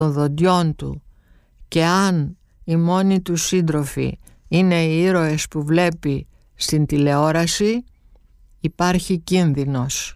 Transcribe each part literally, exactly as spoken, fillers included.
των δοντιών του, και αν οι μόνοι του σύντροφοι είναι οι ήρωες που βλέπει στην τηλεόραση, υπάρχει κίνδυνος.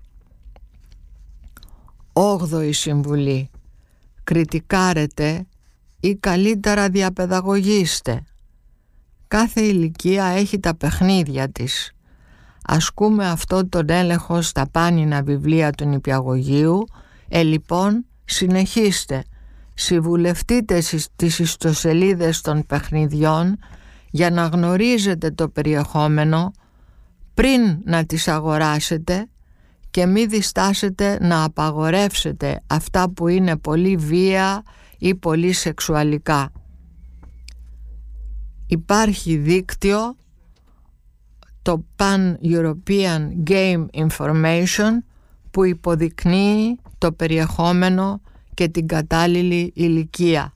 Όγδοη συμβουλή: κριτικάρετε ή καλύτερα διαπαιδαγωγήστε. Κάθε ηλικία έχει τα παιχνίδια της. Ασκούμε αυτό τον έλεγχο στα πάνινα βιβλία του νηπιαγωγείου. Ε, λοιπόν, συνεχίστε. Συμβουλευτείτε τις ιστοσελίδες των παιχνιδιών για να γνωρίζετε το περιεχόμενο πριν να τις αγοράσετε και μη διστάσετε να απαγορεύσετε αυτά που είναι πολύ βία ή πολύ σεξουαλικά. Υπάρχει δίκτυο, το Pan-European Game Information, που υποδεικνύει το περιεχόμενο και την κατάλληλη ηλικία.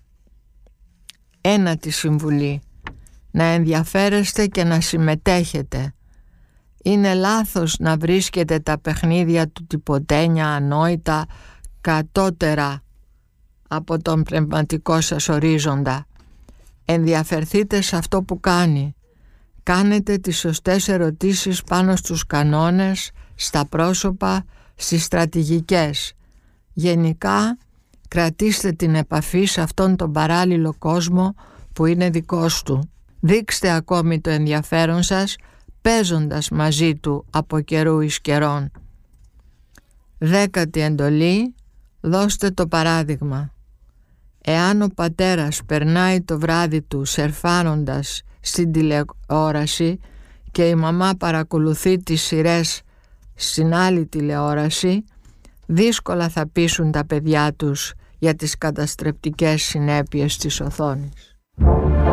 Ένατη συμβουλή: να ενδιαφέρεστε και να συμμετέχετε. Είναι λάθος να βρίσκετε τα παιχνίδια του τυποτένια ανόητα κατώτερα από τον πνευματικό σας ορίζοντα. Ενδιαφερθείτε σε αυτό που κάνει. Κάνετε τις σωστές ερωτήσεις πάνω στους κανόνες, στα πρόσωπα, στις στρατηγικές. Γενικά, κρατήστε την επαφή σε αυτόν τον παράλληλο κόσμο που είναι δικός του. Δείξτε ακόμη το ενδιαφέρον σας παίζοντας μαζί του από καιρού εις καιρών. Δέκατη εντολή: δώστε το παράδειγμα. Εάν ο πατέρας περνάει το βράδυ του σερφάροντας στην τηλεόραση και η μαμά παρακολουθεί τις σειρές στην άλλη τηλεόραση, δύσκολα θα πείσουν τα παιδιά τους για τις καταστρεπτικές συνέπειες της οθόνης.